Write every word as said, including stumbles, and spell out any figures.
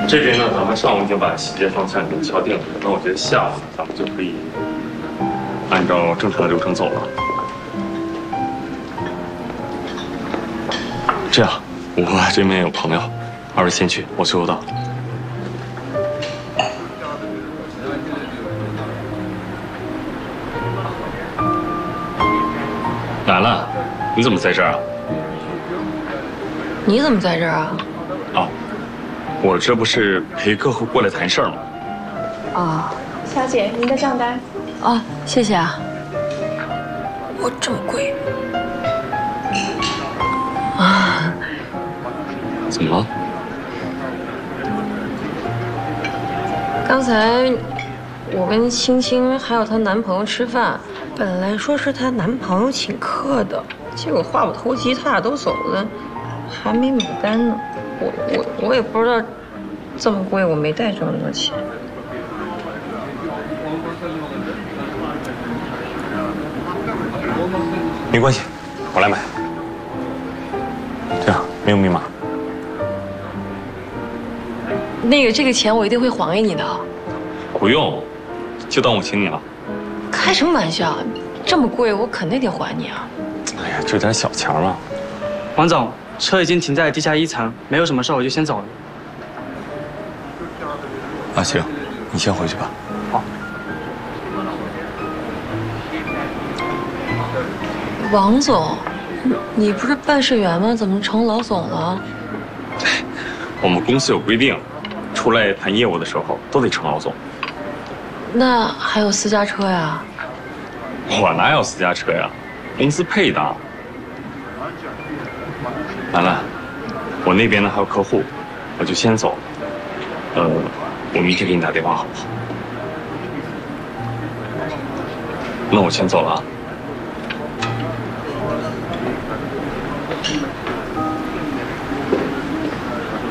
这边呢，咱们上午已经把细节方向已经敲定了，那我觉得下午咱们就可以按照正常的流程走了。这样，我这边有朋友，二位先去，我随后到。兰兰，你怎么在这儿啊？ 你怎么在这儿啊？ 哦，我这不是陪客户过来谈事儿吗？ 啊， 小姐，您的账单。 啊，谢谢啊。我这么贵啊？ 怎么了？ 刚才我跟青青还有她男朋友吃饭，本来说是她男朋友请客的，结果话不投机，他俩都走了，还没买单呢。我我我也不知道这么贵，我没带这么多钱。 没关系，我来买。这样没有密码。 那个这个钱我一定会还给你的。 不用，就当我请你了。 开什么玩笑？这么贵，我肯定得还你啊！ 哎呀，这点小钱嘛。 王总，车已经停在地下一层，没有什么事，我就先走了。 啊，行，你先回去吧。 好。 王总，你不是办事员吗？怎么成老总了？ 我们公司有规定，出来谈业务的时候都得称老总。 那还有私家车呀？ 我哪有私家车呀？公司配的。兰兰，我那边呢还有客户，我就先走了。呃，我明天给你打电话好不好？那我先走了啊。